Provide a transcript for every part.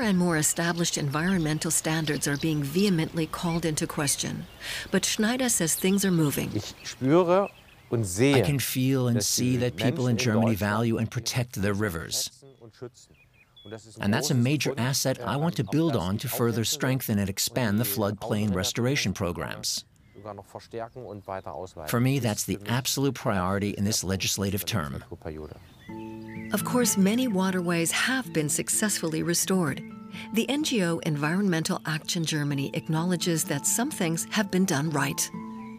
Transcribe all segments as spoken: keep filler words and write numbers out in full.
and more established environmental standards are being vehemently called into question. But Schneider says things are moving. Ich spüre und sehe, I can feel and see that people in Germany value and protect their rivers. And that's a major asset I want to build on to further strengthen and expand the floodplain restoration programs. For me, that's the absolute priority in this legislative term. Of course, many waterways have been successfully restored. The N G O Environmental Action Germany acknowledges that some things have been done right.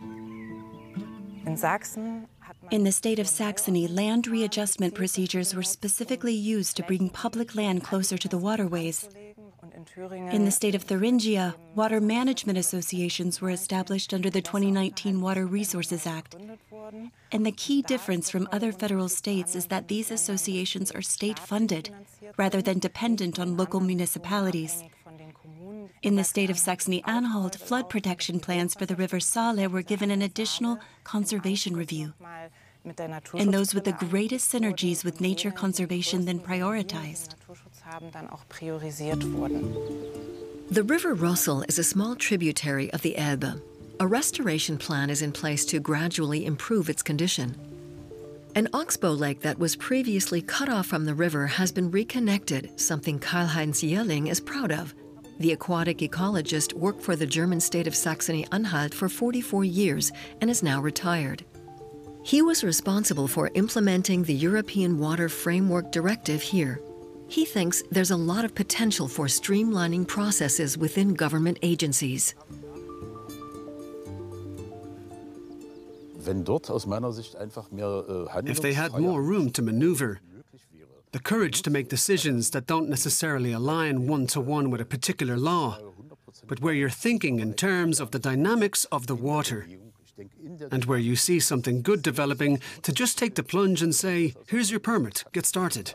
In the state of Saxony, land readjustment procedures were specifically used to bring public land closer to the waterways. In the state of Thuringia, water management associations were established under the twenty nineteen Water Resources Act. And the key difference from other federal states is that these associations are state-funded, rather than dependent on local municipalities. In the state of Saxony-Anhalt, flood protection plans for the river Saale were given an additional conservation review. And those with the greatest synergies with nature conservation then prioritized. The River Rossel is a small tributary of the Elbe. A restoration plan is in place to gradually improve its condition. An oxbow lake that was previously cut off from the river has been reconnected, something Karl-Heinz Jährling is proud of. The aquatic ecologist worked for the German state of Saxony-Anhalt for forty-four years and is now retired. He was responsible for implementing the European Water Framework Directive here. He thinks there's a lot of potential for streamlining processes within government agencies. If they had more room to maneuver, the courage to make decisions that don't necessarily align one-to-one with a particular law, but where you're thinking in terms of the dynamics of the water, and where you see something good developing, to just take the plunge and say, here's your permit, get started.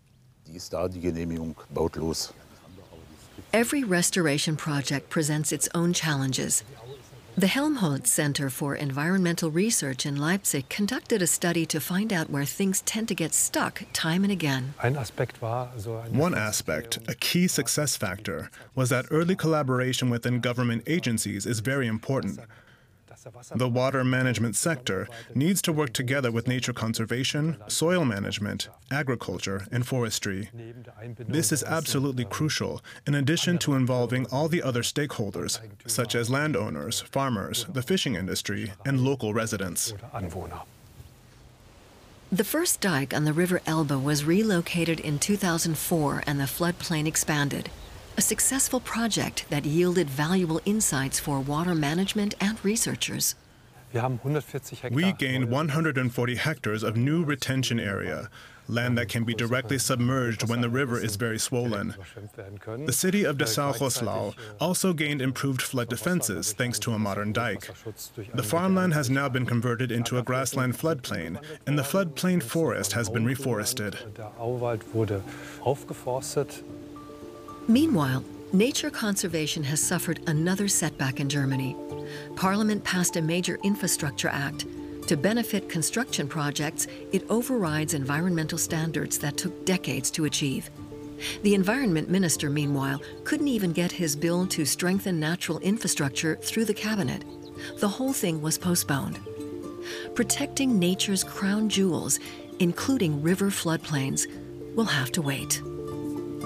Every restoration project presents its own challenges. The Helmholtz Center for Environmental Research in Leipzig conducted a study to find out where things tend to get stuck time and again. One aspect, a key success factor, was that early collaboration within government agencies is very important. The water management sector needs to work together with nature conservation, soil management, agriculture, and forestry. This is absolutely crucial, in addition to involving all the other stakeholders, such as landowners, farmers, the fishing industry, and local residents. The first dike on the River Elbe was relocated in two thousand four and the floodplain expanded. A successful project that yielded valuable insights for water management and researchers. We gained one hundred forty hectares of new retention area, land that can be directly submerged when the river is very swollen. The city of Dessau-Roßlau also gained improved flood defenses thanks to a modern dike. The farmland has now been converted into a grassland floodplain, and the floodplain forest has been reforested. Meanwhile, nature conservation has suffered another setback in Germany. Parliament passed a major infrastructure act. To benefit construction projects, it overrides environmental standards that took decades to achieve. The environment minister, meanwhile, couldn't even get his bill to strengthen natural infrastructure through the cabinet. The whole thing was postponed. Protecting nature's crown jewels, including river floodplains, will have to wait.